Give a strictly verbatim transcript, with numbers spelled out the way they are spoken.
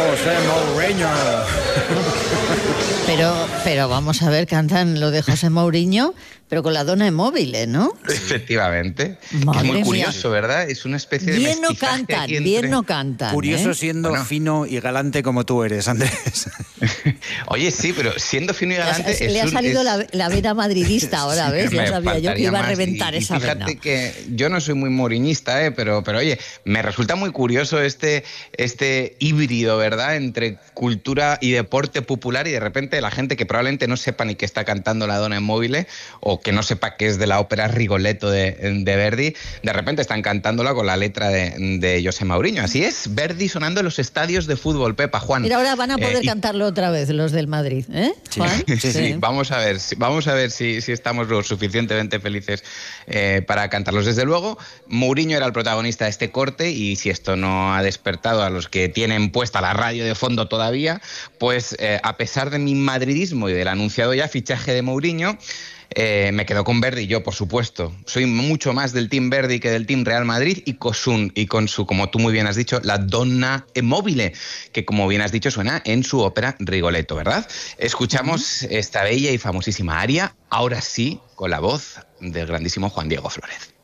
José Mourinho. Pero, pero vamos a ver, cantan lo de José Mourinho, pero con la dona de móviles, ¿no? Efectivamente. Madre es muy mía. curioso, ¿verdad? Es una especie de Bien no mestizaje cantan, aquí bien entre- no cantan. Curioso ¿eh? siendo Bueno. fino y galante como tú eres, Andrés. Oye, sí, pero siendo fino y Le ha- galante... es Le ha un- salido es- la, la vena madridista ahora, ¿ves? Ya Me sabía yo que faltaría iba a más. reventar Y- y esa fíjate vena. que yo no soy muy moriñista, ¿eh? pero, pero oye, me resulta muy curioso este, este híbrido, ¿verdad?, entre cultura y deporte popular, y de repente la gente que probablemente no sepa ni que está cantando La Donna in Mobile, o que no sepa que es de la ópera Rigoletto de, de Verdi, de repente están cantándola con la letra de, de José Mourinho. Así es, Verdi sonando en los estadios de fútbol, Pepa, Juan. Mira, ahora van a poder Eh, y- cantarlo otra vez los del Madrid, ¿eh? Sí. Juan? Sí, sí, vamos a ver, si- vamos a ver si, si estamos lo suficientemente felices eh, para cantarlos. Desde luego, Mourinho era el protagonista de este corte, y si esto no ha despertado a los que tienen puesta la radio de fondo todavía, pues eh, a pesar de mi madridismo y del anunciado ya fichaje de Mourinho, Eh, me quedo con Verdi. Yo, por supuesto, soy mucho más del Team Verdi que del Team Real Madrid, y con su, y con su, como tú muy bien has dicho, La Donna e Mobile, que como bien has dicho suena en su ópera Rigoletto, ¿verdad? Escuchamos esta bella y famosísima aria, ahora sí, con la voz del grandísimo Juan Diego Flórez.